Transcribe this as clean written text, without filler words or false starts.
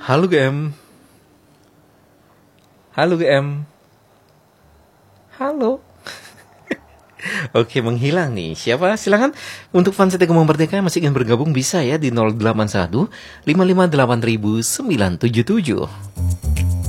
Halo GM. Halo GM. Halo. Oke, menghilang nih. Siapa? Silakan untuk fans Setia Gembong Merdeka yang masih ingin bergabung bisa ya di 081 558 977.